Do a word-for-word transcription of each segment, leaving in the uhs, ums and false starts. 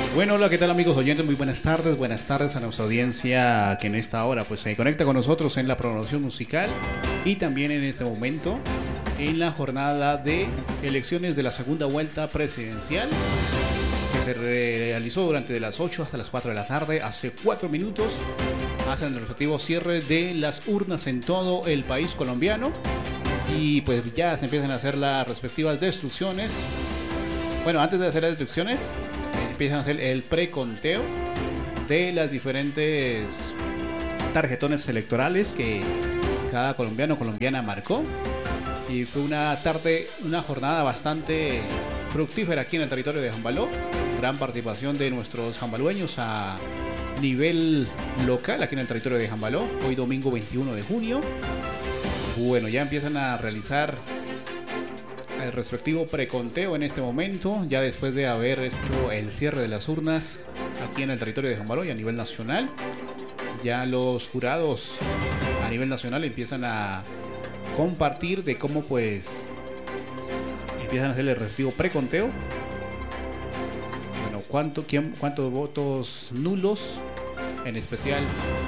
Bueno, hola, ¿qué tal amigos oyentes? Muy buenas tardes, buenas tardes a nuestra audiencia que en esta hora pues se conecta con nosotros en la programación musical y también en este momento en la jornada de elecciones de la segunda vuelta presidencial que se realizó durante de las ocho hasta las cuatro de la tarde, hace cuatro minutos, hacen el respectivo cierre de las urnas en todo el país colombiano y pues ya se empiezan a hacer las respectivas destrucciones. Bueno, antes de hacer las destrucciones empiezan a hacer el preconteo de las diferentes tarjetones electorales que cada colombiano o colombiana marcó. Y fue una tarde, una jornada bastante fructífera aquí en el territorio de Jambaló. Gran participación de nuestros jambalueños a nivel local aquí en el territorio de Jambaló. Hoy domingo veintiuno de junio. Bueno, ya empiezan a realizar el respectivo preconteo en este momento, ya después de haber hecho el cierre de las urnas aquí en el territorio de Jambaló y a nivel nacional. Ya los jurados a nivel nacional empiezan a compartir de cómo pues empiezan a hacer el respectivo preconteo. Bueno, cuánto, quién, cuántos votos nulos en especial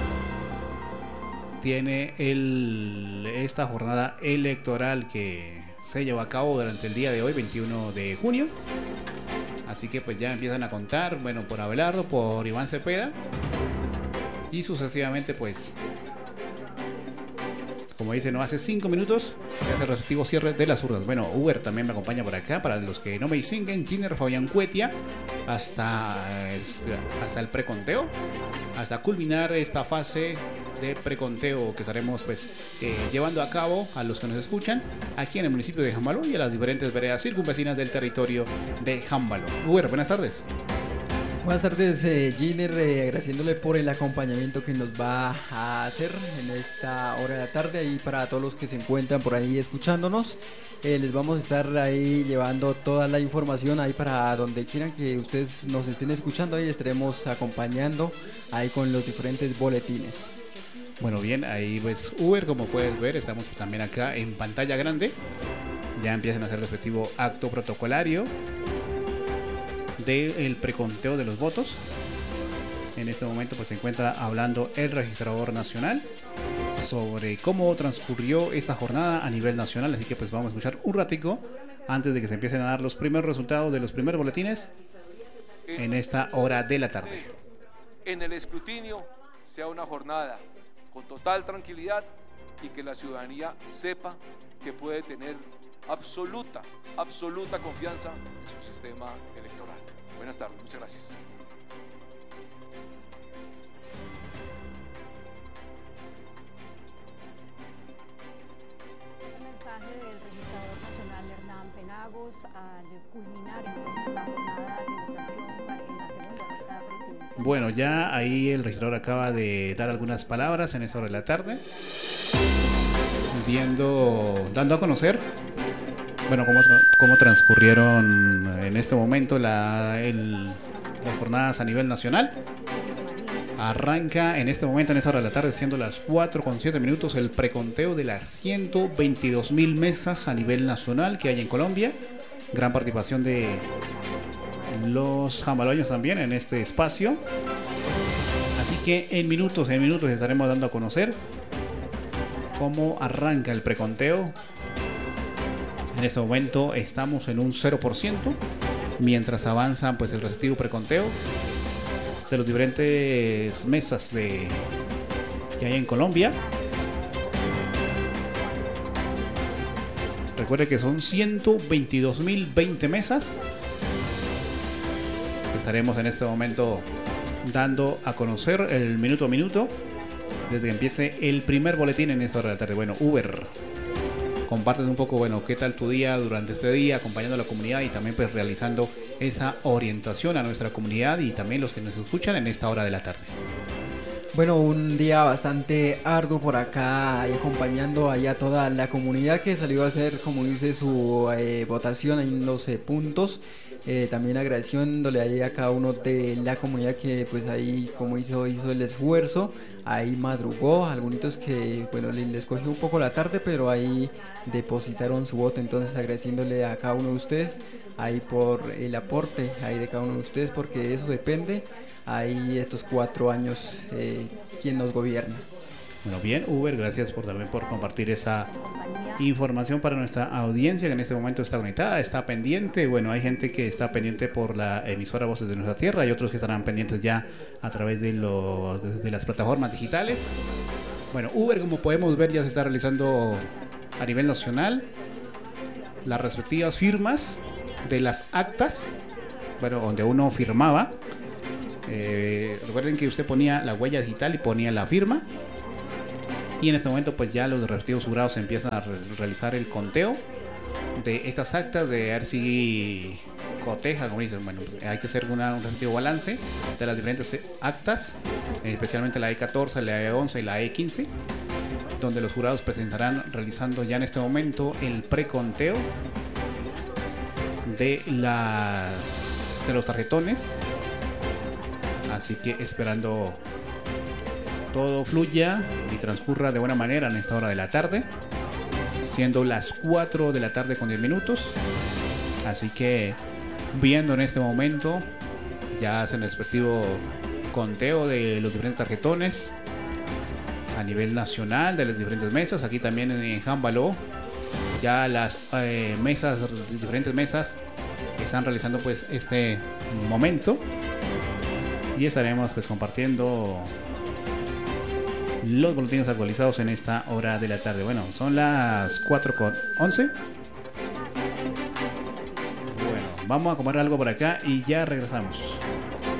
tiene el, esta jornada electoral que se lleva a cabo durante el día de hoy, veintiuno de junio. Así que pues ya empiezan a contar, bueno, por Abelardo, por Iván Cepeda y sucesivamente pues, como dice, no hace cinco minutos se hace el respectivo cierre de las urnas. Bueno, Uber también me acompaña por acá, para los que no me distinguen, Giner Fabián Cuetia, hasta, hasta el preconteo, hasta culminar esta fase de preconteo que estaremos pues eh, llevando a cabo a los que nos escuchan aquí en el municipio de Jambaló y a las diferentes veredas circunvecinas del territorio de Jambaló. Uber, buenas tardes. Buenas tardes, eh, Giner, eh, agradeciéndole por el acompañamiento que nos va a hacer en esta hora de la tarde y para todos los que se encuentran por ahí escuchándonos. Eh, les vamos a estar ahí llevando toda la información ahí para donde quieran que ustedes nos estén escuchando, ahí estaremos acompañando ahí con los diferentes boletines. Bueno, bien, ahí pues Uber, como puedes ver, estamos también acá en pantalla grande. Ya empiezan a hacer el respectivo acto protocolario del preconteo de los votos. En este momento pues se encuentra hablando el registrador nacional sobre cómo transcurrió esta jornada a nivel nacional. Así que pues vamos a escuchar un ratico antes de que se empiecen a dar los primeros resultados de los primeros boletines en esta hora de la tarde. En el escrutinio sea una jornada con total tranquilidad y que la ciudadanía sepa que puede tener absoluta, absoluta confianza en su sistema electoral. Buenas tardes, muchas gracias. El mensaje del registrador nacional Hernán Penagos al culminar entonces la jornada de votación para en la segunda vuelta presidencial. Bueno, ya ahí el registrador acaba de dar algunas palabras en esa hora de la tarde, viendo, dando a conocer, bueno, cómo, cómo transcurrieron en este momento la, el, las jornadas a nivel nacional. Arranca en este momento, en esta hora de la tarde, siendo las cuatro con siete minutos, el preconteo de las ciento veintidós mil mesas a nivel nacional que hay en Colombia. Gran participación de los jambaloños también en este espacio. Así que en minutos, en minutos estaremos dando a conocer cómo arranca el preconteo. En este momento estamos en un cero por ciento, mientras avanzan pues el respectivo preconteo de los diferentes mesas de que hay en Colombia. Recuerde que son ciento veintidós mil veinte mesas. Estaremos en este momento dando a conocer el minuto a minuto desde que empiece el primer boletín en esta hora de la tarde. Bueno, Uber, compártete un poco, bueno, qué tal tu día durante este día, acompañando a la comunidad y también pues realizando esa orientación a nuestra comunidad y también los que nos escuchan en esta hora de la tarde. Bueno, un día bastante arduo por acá, ahí acompañando ahí a toda la comunidad que salió a hacer, como dice, su eh, votación en los eh, puntos Eh, también agradeciéndole ahí a cada uno de la comunidad que pues ahí como hizo hizo el esfuerzo, ahí madrugó, algunos que bueno les, les cogió un poco la tarde, pero ahí depositaron su voto. Entonces agradeciéndole a cada uno de ustedes ahí por el aporte ahí de cada uno de ustedes, porque de eso depende ahí estos cuatro años eh, quien nos gobierna. Bueno, bien, Uber, gracias por también por compartir esa información para nuestra audiencia que en este momento está conectada, está pendiente. Bueno, hay gente que está pendiente por la emisora Voces de Nuestra Tierra, hay otros que estarán pendientes ya a través de, lo, de, de las plataformas digitales. Bueno, Uber, como podemos ver, ya se está realizando a nivel nacional las respectivas firmas de las actas, bueno, donde uno firmaba. Eh, recuerden que usted ponía la huella digital y ponía la firma. Y en este momento pues ya los respectivos jurados empiezan a re- realizar el conteo de estas actas, de ver si coteja, como dicen. Bueno, pues hay que hacer una, un respectivo balance de las diferentes actas, especialmente la E catorce, la E once y la E quince, donde los jurados presentarán realizando ya en este momento el preconteo de las de los tarjetones. Así que esperando todo fluya y transcurra de buena manera en esta hora de la tarde, siendo las cuatro de la tarde con diez minutos. Así que viendo en este momento ya hacen el respectivo conteo de los diferentes tarjetones a nivel nacional de las diferentes mesas. Aquí también en Jámbalo ya las eh, mesas, diferentes mesas están realizando pues este momento, y estaremos pues compartiendo los boletines actualizados en esta hora de la tarde. Bueno, son las cuatro con once. Bueno, vamos a comer algo por acá y ya regresamos.